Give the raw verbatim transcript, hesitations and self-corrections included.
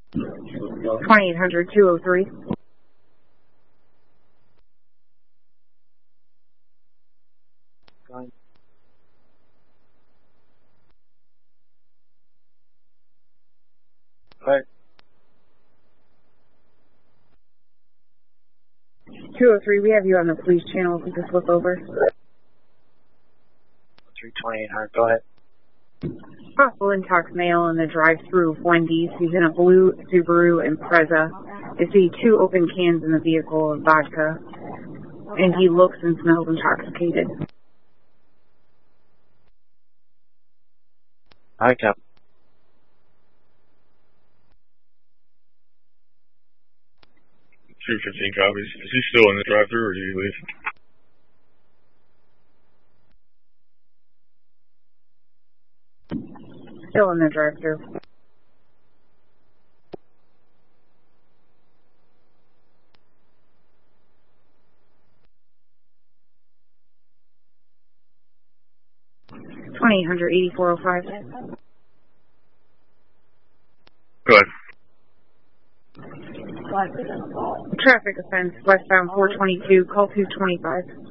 twenty-eight hundred, two oh three. Right. two oh three, we have you on the police channel. If you could flip over. three twenty-eight hundred, go ahead. Possible intox male in the drive-thru of Wendy's. He's in a blue Subaru Impreza. I see two open cans in the vehicle of vodka, and he looks and smells intoxicated. Hi, Cap. two fifteen copies. Is he still in the drive-thru or did he leave? Still in the drive-thru. twenty-eight hundred, eighty-four oh five. Go ahead. Traffic offense, westbound four twenty-two, call two twenty-five.